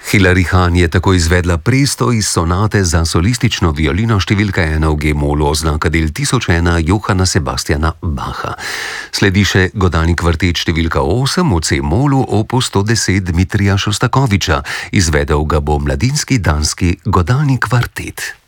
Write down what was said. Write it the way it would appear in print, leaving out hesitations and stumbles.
Hilary Hahn je tako izvedla presto iz sonate za solistično violino številka 1 v G-molu, oznaka del 1001 Johana Sebastiana Bacha. Sledi še godalni kvartet številka 8 v C-molu opus 110 Dmitrija Šostakoviča. Izvedel ga bo mladinski danski godalni kvartet.